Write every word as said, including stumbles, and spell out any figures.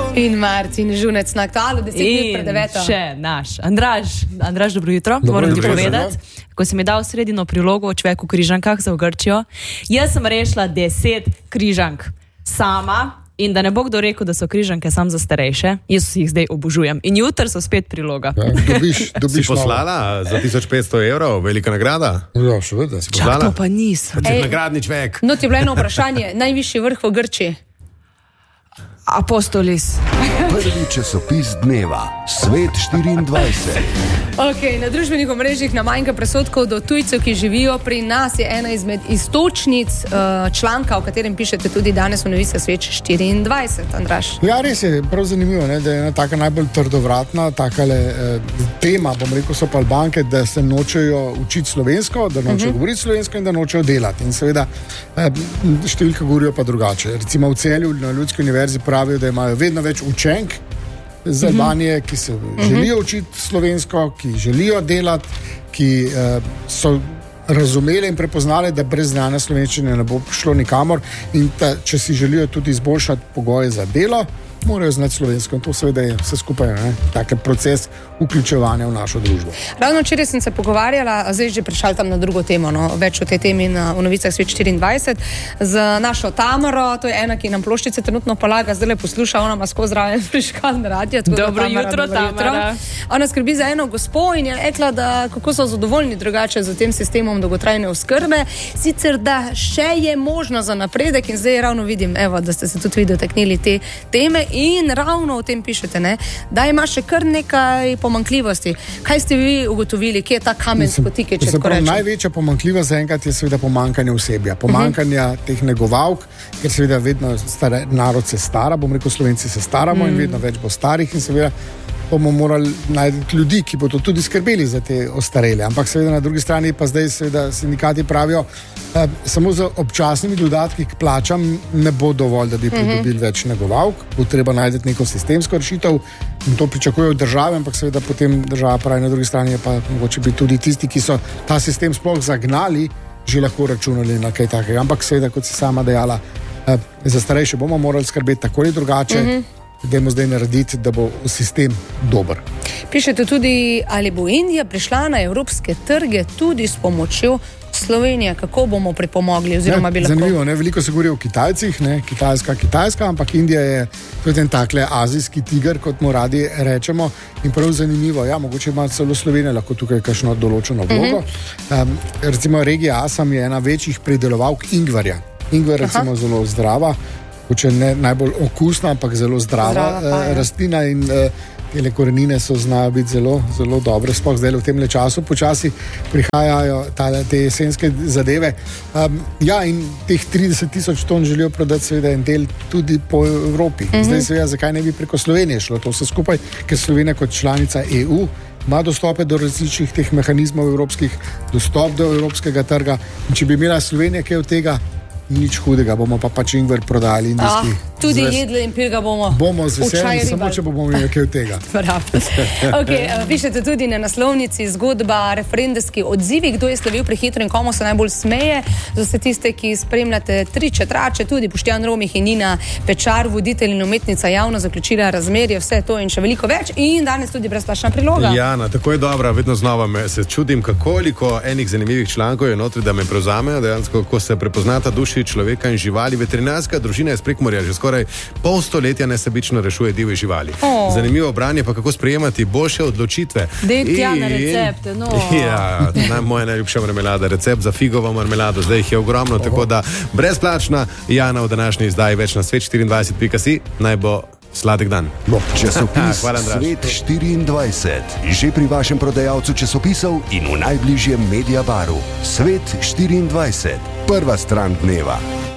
In Martin Žunec na aktualu, deset minut pred deveto. In še naš Andraž. Andraž, dobro jutro. Dobro, Moram ti dobro, povedati, ko si mi dal sredino prilogo o človeku v križankah za v Grčijo, jaz sem rešila deset križank sama. In da ne bo kdo rekel, da so križanke sam za starejše, jaz jih zdaj obožujem. In jutr so spet priloga. Ja, dobiš, dobiš si poslala za tisoč petsto evrov, velika nagrada? Ja, seveda. Čak, to pa nisem. Ej, nagradni človek. No, ti je bilo eno vprašanje. Najvišji vrh v Grčiji? Apostolis. Prvi časopis dneva, Svet štiriindvajset. Okay, na družbenih omrežjih nam manjka presotkov do tujcev, ki živijo pri nas. Je ena izmed iztočnic uh, članka, o katerem pišete tudi danes v novicah Svet štiriindvajset. Andraž. Ja, res je prav zanimivo, ne, da je ena taka najbolj trdovratna takale, eh, tema, bom rekel, so pa Albanke, da se nočejo učiti slovensko, da nočejo uh-huh. govoriti slovensko in da nočejo delati. In seveda eh, številka govorijo pa drugače. Recimo v Celju na Ljudski univerzi pravijo, da imajo vedno več učenk z Albanije, ki se želijo učiti slovensko, ki želijo delati, ki uh, so razumeli in prepoznali, da brez znanja slovenščine ne bo šlo nikamor in ta, če si želijo tudi izboljšati pogoje za delo, morajo znati slovensko in to seveda je vse skupaj ne, tak proces vključevanja v našo družbo. Ravno včeraj sem se pogovarjala, zdaj že prišla tam na drugo temo, no, več o tej temi na, v novicah Svet štiriindvajset, z našo Tamaro, to je ena, ki nam ploščice trenutno polaga, zdaj le posluša, ona ima skozi zraven priškan radio. Dobro jutro, Tamara. Ona skrbi za eno gospo in je rekla, da kako so zadovoljni drugače z tem sistemom dolgotrajne oskrbe, sicer da še je možno za napredek in zdaj ravno vidim, evo, da ste se tudi vi dotaknili te teme in ravno o tem pišete, ne, da ima še kar nekaj pomanjkljivosti. Kaj ste vi ugotovili, kje je ta kamen spotike, če tako rečem? Največja pomanjkljivost zaenkrat je seveda pomanjkanje osebja, pomanjkanje uh-huh. teh negovalk, ker seveda vedno stare, narod se stara, bom rekel, Slovenci se staramo mm. in vedno več bo starih in seveda bomo morali najti ljudi, ki bodo tudi skrbeli za te ostarele. Ampak seveda na drugi strani pa zdaj seveda sindikati pravijo, eh, samo z občasnimi dodatki k plačam ne bo dovolj, da bi pridobili mm-hmm. več negovalk, bo treba najti neko sistemsko rešitev in to pričakujejo države, ampak seveda potem država pravi na drugi strani je pa mogoče bi tudi tisti, ki so ta sistem sploh zagnali, že lahko računali na kaj takega. Ampak seveda, kot si sama dejala, eh, za starejše bomo morali skrbeti tako ali drugače, mm-hmm. Dajmo zdaj narediti, da bo sistem dober. Pišete tudi, ali bo Indija prišla na evropske trge tudi s pomočjo Slovenije, kako bomo pripomogli oziroma ne, bi lahko... Zanimivo, ne? Veliko se govori o Kitajcih, ne? Kitajska, Kitajska, ampak Indija je tudi en takle azijski tiger, kot mu radi rečemo in prav zanimivo, ja, mogoče ima celo Slovenija lahko tukaj kakšno določeno vlogo. Uh-huh. Um, recimo regija Asam je ena večjih pridelovalk ingverja. Ingver recimo Aha. zelo zdrava, če ne najbolj okusna, ampak zelo zdrava, zdrava pa, uh, rastlina in uh, tele korenine so znajo biti zelo, zelo dobre, sploh zdaj v tem le času počasi prihajajo tale, te jesenske zadeve. Um, ja, in teh trideset tisoč ton želijo prodati seveda en del tudi po Evropi. Mm-hmm. Zdaj seveda, zakaj ne bi preko Slovenije šlo to vse skupaj, ker Slovenija kot članica E U ima dostope do različnih teh mehanizmov evropskih, dostop do evropskega trga in če bi imela Slovenija kaj od tega, nič hudega, bomo pa pač ingver prodali indijski. Ah, tudi zves... jedli in pil ga bomo. Bomo z veseljem, samo če bomo imeli kaj od tega. Okay, pišete tudi na naslovnici zgodba referendumski odzivi, kdo je slavil prehitro in komu se najbolj smeje. Za vse tiste, ki spremljate tri četrače, tudi Boštjan Romih in Nina Pečar, voditelj in umetnica, javno zaključila razmerje, vse to in še veliko več in danes tudi brezplačna priloga. Jana, tako je dobra, vedno znova me se čudim, kakoliko enih zanimivih člankov je notri, da me prevzamejo, dejansko, ko se prepoznata duši človeka in živali. Veterinarska družina iz Prekmurja že skoraj pol stoletja nesebično rešuje divje živali. Oh. Zanimivo branje pa kako sprejemati boljše odločitve. Dej tja na recepte, no. Ja, naj, moja najljubša marmelada, recept za figovo marmelado, zdaj jih je ogromno, oh. tako da brezplačna. Jana v današnji izdaji več na svet štiriindvajset pika si, naj bo sladek dan. No, časopis Svet štiriindvajset, že pri vašem prodajalcu časopisov in v najbližjem Mediabaru. Svet štiriindvajset, prva stran dneva.